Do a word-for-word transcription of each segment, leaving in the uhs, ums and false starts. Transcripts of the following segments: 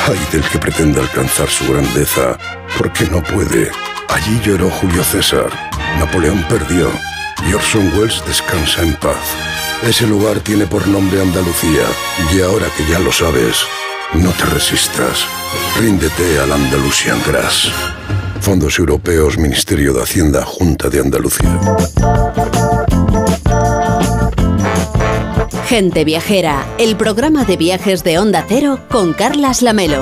Ay del que pretenda alcanzar su grandeza, porque no puede. Allí lloró Julio César, Napoleón perdió y Orson Welles descansa en paz. Ese lugar tiene por nombre Andalucía, y ahora que ya lo sabes, no te resistas. Ríndete al Andalusian Grass. Fondos Europeos, Ministerio de Hacienda, Junta de Andalucía. Gente Viajera, el programa de viajes de Onda Cero con Carlas Lamelo.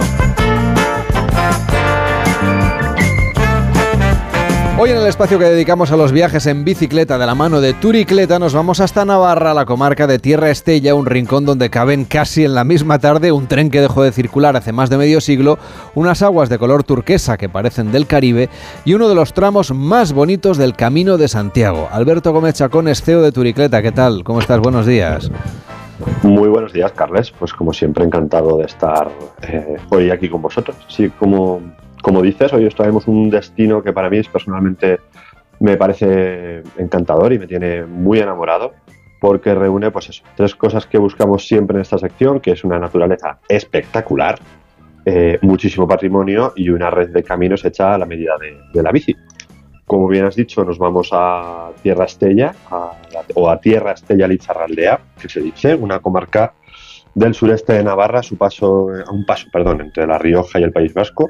Hoy en el espacio que dedicamos a los viajes en bicicleta de la mano de Turicleta nos vamos hasta Navarra, la comarca de Tierra Estella, un rincón donde caben casi en la misma tarde un tren que dejó de circular hace más de medio siglo, unas aguas de color turquesa que parecen del Caribe y uno de los tramos más bonitos del Camino de Santiago. Alberto Gómez Chacón es C E O de Turicleta. ¿Qué tal? ¿Cómo estás? Buenos días. Muy buenos días, Carles. Pues como siempre, encantado de estar eh, hoy aquí con vosotros. Sí, como... Como dices, hoy os traemos un destino que para mí es, personalmente me parece encantador y me tiene muy enamorado, porque reúne pues eso, tres cosas que buscamos siempre en esta sección, que es una naturaleza espectacular, eh, muchísimo patrimonio y una red de caminos hecha a la medida de, de la bici. Como bien has dicho, nos vamos a Tierra Estella, a, o a Tierra Estella Lizarraldea, que se dice, una comarca del sureste de Navarra, a, su paso, a un paso perdón, entre La Rioja y el País Vasco.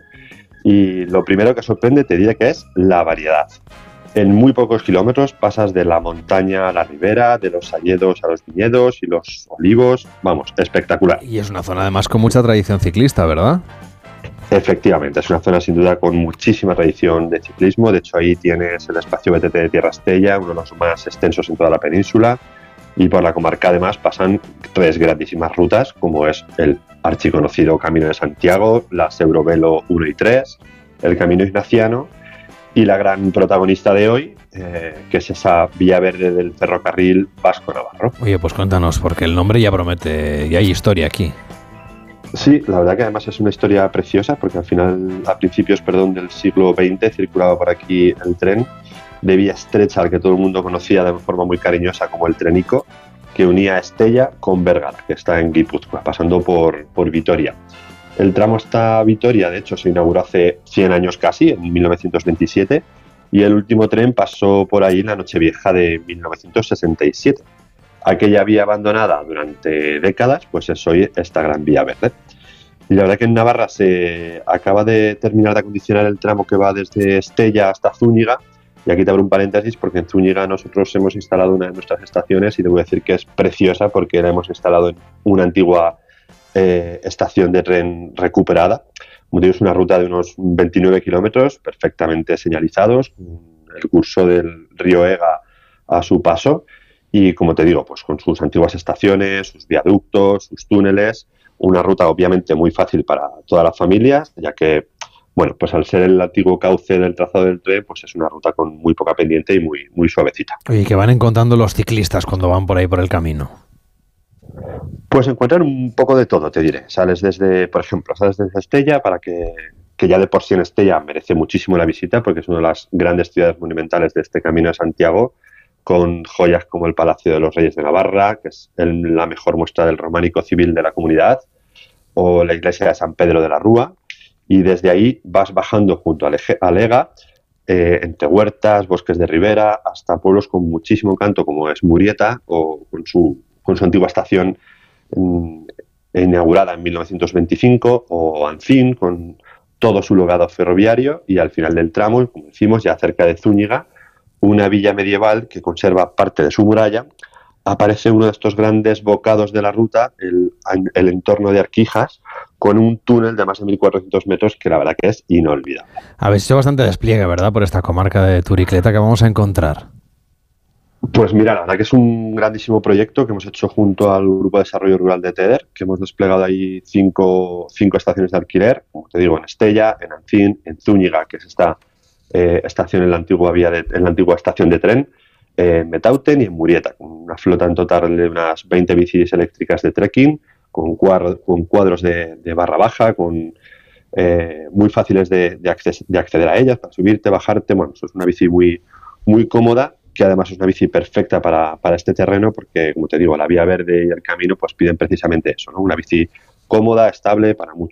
Y lo primero que sorprende, te diré que es la variedad. En muy pocos kilómetros pasas de la montaña a la ribera, de los hayedos a los viñedos y los olivos. Vamos, espectacular. Y es una zona además con mucha tradición ciclista, ¿verdad? Efectivamente, es una zona sin duda con muchísima tradición de ciclismo. De hecho, ahí tienes el espacio B T T de Tierra Estella, uno de los más extensos en toda la península. Y por la comarca además pasan tres grandísimas rutas, como es el archiconocido Camino de Santiago, las Eurovelo uno y tres, el Camino Ignaciano y la gran protagonista de hoy, eh, que es esa vía verde del ferrocarril vasco-navarro. Oye, pues cuéntanos, porque el nombre ya promete, y hay historia aquí. Sí, la verdad que además es una historia preciosa, porque al final, a principios perdón, del siglo veinte, circulaba por aquí el tren de vía estrecha al que todo el mundo conocía de forma muy cariñosa como el Trenico, que unía Estella con Bergara, que está en Guipúzcoa, pasando por, por Vitoria. El tramo hasta Vitoria, de hecho, se inauguró hace cien años casi, en mil novecientos veintisiete, y el último tren pasó por ahí en la Nochevieja de mil novecientos sesenta y siete. Aquella vía abandonada durante décadas, pues es hoy esta gran vía verde. Y la verdad que en Navarra se acaba de terminar de acondicionar el tramo que va desde Estella hasta Zúñiga. Y aquí te abro un paréntesis, porque en Zúñiga nosotros hemos instalado una de nuestras estaciones y te voy a decir que es preciosa, porque la hemos instalado en una antigua eh, estación de tren recuperada. Como digo, es una ruta de unos veintinueve kilómetros perfectamente señalizados, el curso del río Ega a su paso y, como te digo, pues con sus antiguas estaciones, sus viaductos, sus túneles, una ruta obviamente muy fácil para todas las familias, ya que bueno, pues al ser el antiguo cauce del trazado del tren, pues es una ruta con muy poca pendiente y muy, muy suavecita. Oye, ¿qué van encontrando los ciclistas cuando van por ahí por el camino? Pues encuentran un poco de todo, te diré. Sales desde, por ejemplo, sales desde Estella, para que, que ya de por sí en Estella merece muchísimo la visita, porque es una de las grandes ciudades monumentales de este Camino de Santiago, con joyas como el Palacio de los Reyes de Navarra, que es el, la mejor muestra del románico civil de la comunidad, o la iglesia de San Pedro de la Rúa. Y desde ahí vas bajando junto al Ega, eh, entre huertas, bosques de ribera, hasta pueblos con muchísimo encanto como es Murieta, o con su, con su antigua estación en, inaugurada en mil novecientos veinticinco, o Ancín, con todo su legado ferroviario, y al final del tramo, como decimos, ya cerca de Zúñiga, una villa medieval que conserva parte de su muralla. Aparece uno de estos grandes bocados de la ruta, el, el entorno de Arquijas, con un túnel de más de mil cuatrocientos metros que la verdad que es inolvidable. Habéis hecho bastante despliegue, ¿verdad?, por esta comarca de Turicleta. ¿Que vamos a encontrar? Pues mira, la verdad que es un grandísimo proyecto que hemos hecho junto al Grupo de Desarrollo Rural de Teder, que hemos desplegado ahí cinco, cinco estaciones de alquiler, como te digo, en Estella, en Ancín, en Zúñiga, que es esta eh, estación en la antigua vía de, en la antigua estación de tren, en Metauten y en Murieta, con una flota en total de unas veinte bicis eléctricas de trekking, con, cuadro, con cuadros de, de barra baja, con eh, muy fáciles de, de, acces, de acceder a ellas, para subirte, bajarte. Bueno, eso es una bici muy, muy cómoda, que además es una bici perfecta para, para este terreno, porque, como te digo, la vía verde y el camino pues piden precisamente eso, ¿no? Una bici cómoda, estable, para mucho